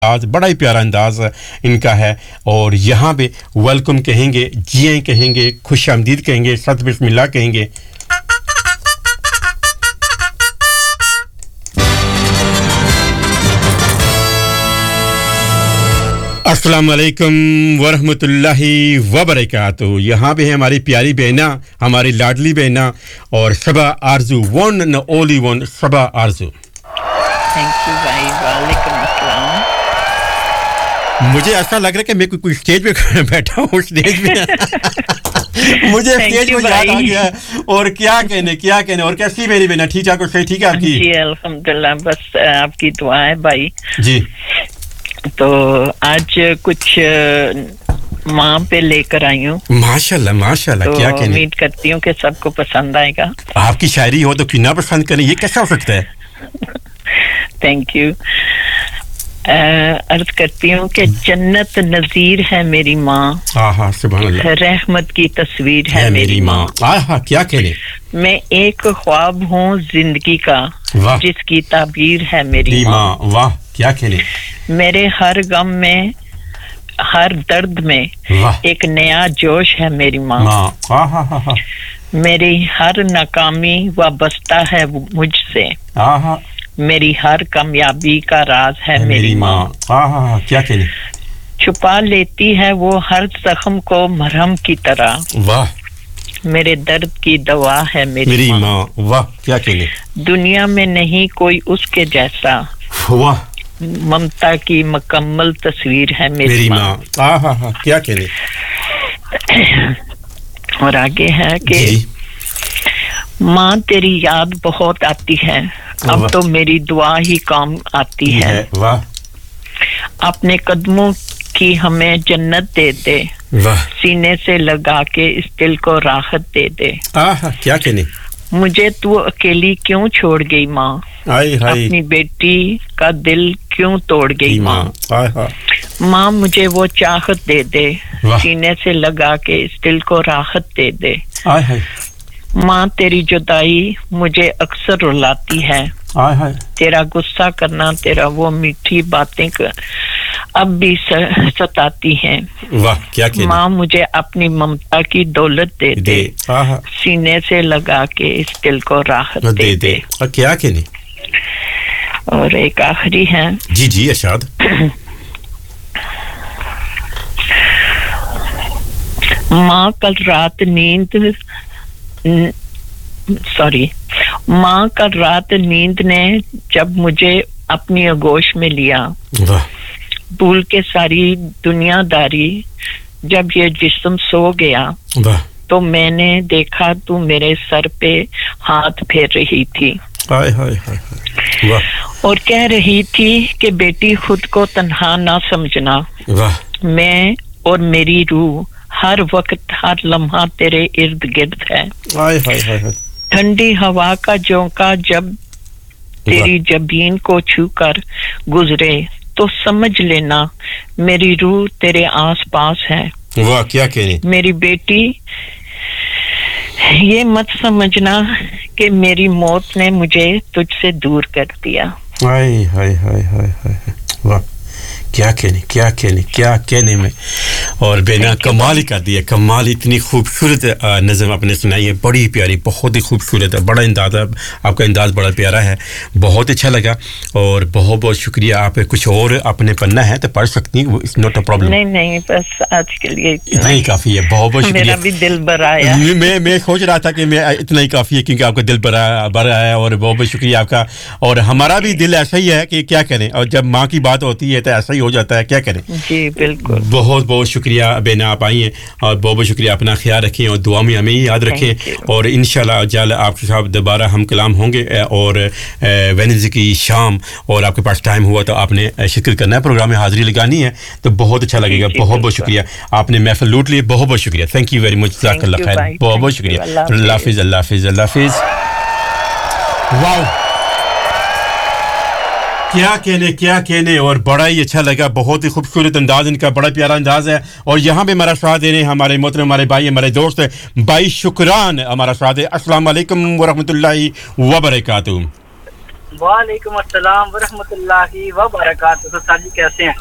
आज बड़ा ही प्यारा अंदाज इनका है और यहाँ पे वेलकम कहेंगे, जी आएं कहेंगे, खुश आमदीद कहेंगे, सत बिस्मिल्लाह कहेंगे। अस्सलाम वालेकुम वरहमतुल्लाहि वबरकातुहू। यहाँ पे है हमारी प्यारी बहना, हमारी लाडली बहना और सबा आरजू, one and only one Saba Aarzoo. Thank you भाई, वालेकुम अस्सलाम। मुझे ऐसा लग रहा है कि मैं कोई स्टेज पे बैठा हूँ, स्टेज पे मुझे स्टेज पे याद आ गया और क्या कहने और कैसी मेरी बहना, ठीक ठाक और सही ठीक है आपकी? जी अल्हम्दुलिल्लाह, बस आपकी दुआ है भाई जी। तो आज कुछ माँ पे लेकर आई हूँ। माशाल्लाह माशाल्लाह, तो क्या कहने। उम्मीद करती हूँ कि सबको पसंद आएगा। आपकी शायरी हो तो क्यों ना पसंद करें, ये कैसा हो सकता है? Thank you. अर्ज करती हूँ कि जन्नत नजीर है मेरी माँ, आहा सुभान अल्लाह, रहमत की तस्वीर है मेरी माँ। आहा क्या कहने। मैं एक ख्वाब हूँ जिंदगी का, जिसकी ताबीर है मेरी माँ। वाह क्या कहने। मेरे हर गम में, हर दर्द में एक नया जोश है मेरी माँ। मेरी हर नाकामी वाबस्ता है मुझसे, मेरी हर कामयाबी का राज है मेरी माँ। क्या कहने। छुपा लेती है वो हर जख्म को मरहम की तरह, वाह मेरे दर्द की दवा है मेरी माँ। वाह क्या कहने। दुनिया में नहीं कोई उसके जैसा, वाह ममता की मुकम्मल तस्वीर है मेरी माँ। क्या कहने। और आगे है कि माँ तेरी याद बहुत आती है, अब तो मेरी दुआ ही काम आती है। वाह। अपने कदमों की हमें जन्नत दे दे, वाह। सीने से लगा के इस दिल को राहत दे दे। क्या कहने। मुझे तू अकेली क्यों छोड़ गई माँ, अपनी बेटी का दिल क्यों तोड़ गई माँ। माँ मुझे वो चाहत दे दे, सीने से लगा के इस दिल को राहत दे दे। माँ तेरी जुदाई मुझे अक्सर रुलाती है, तेरा गुस्सा करना, तेरा वो मीठी बातें अब भी सताती हैं। वाह क्या कहने। माँ मुझे अपनी ममता की दौलत दे दे, सीने से लगा के इस दिल को राहत दे दे। क्या कहने। और एक आखिरी है। जी जी अरशाद। माँ कल रात माँ कल रात नींद ने जब मुझे अपनी आगोश में लिया, भूल के सारी दुनियादारी, जब ये जिस्म सो गया, तो मैंने देखा तू मेरे सर पे हाथ फेर रही थी। और कह रही थी कि बेटी खुद को तन्हा ना समझना, मैं और मेरी रूह हर वक्त हर लम्हा तेरे इर्द गिर्द है। ठंडी हवा का झोंका जब तेरी जबीन को छूकर गुजरे, तो समझ लेना मेरी रूह तेरे आस पास है। वाह क्या कहने। मेरी बेटी ये मत समझना कि मेरी मौत ने मुझे तुझसे दूर कर दिया। हाय हाय हाय हाय हाय, वाह क्या कहने में। और बेना कमाल ही कर दिया, कमाल। इतनी खूबसूरत नज़म आपने सुनाई है, बड़ी प्यारी, बहुत ही खूबसूरत है, बड़ा अंदाज़, आपका अंदाज़ बड़ा प्यारा है, बहुत अच्छा लगा और बहुत बहुत शुक्रिया। आप कुछ और अपने पन्ना है तो पढ़ सकती हैं, इट्स नॉट अ प्रॉब्लम। नहीं बस आज के लिए इतना ही काफ़ी है। बहुत बहुत शुक्रिया। मेरा भी दिल भर आया। मैं सोच रहा था कि मैं इतना ही काफ़ी है क्योंकि आपका दिल भर आया और बहुत बहुत शुक्रिया आपका। और हमारा भी दिल ऐसा ही है कि क्या करें, और जब माँ की बात होती है तो ऐसा ही हो जाता है, क्या करें। जी बिल्कुल। बहुत बहुत शुक्रिया बेना, आप आई हैं और बहुत बहुत शुक्रिया। अपना ख्याल रखें और दुआ में हमें याद रखें और इंशाल्लाह जल्द आपके साथ दोबारा हम कलाम होंगे। और वेडनेसडे की शाम और आपके पास टाइम हुआ तो आपने शिरकत करना है, प्रोग्राम में हाजिरी लगानी है तो बहुत अच्छा लगेगा। बहुत बहुत शुक्रिया, आपने महफिल लूट ली। बहुत बहुत शुक्रिया, थैंक यू वेरी मच, जज़ाकल्लाह खैर। बहुत बहुत शुक्रिया। अल्लाह हाफिज़, अल्लाह हाफिज़, अल्लाह हाफिज़। वाह क्या कहने और बड़ा ही अच्छा लगा, बहुत ही खूबसूरत अंदाज इनका, बड़ा प्यारा अंदाज है। और यहाँ पे हमारा साथ दे रहे हैं हमारे मोहतरम, हमारे भाई, हमारे दोस्त भाई शुक्रान, हमारा साथ है। अस्सलाम वालेकुम व रहमतुल्लाहि व बरकातहू। وعلیکم السلام ورحمۃ اللہ وبرکاتہ. سر جی کیسے ہیں؟